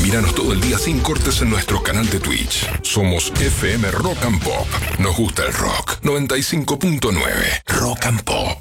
Míranos todo el día sin cortes en nuestro canal de Twitch. Somos FM Rock and Pop. Nos gusta el rock. 95.9 Rock and Pop.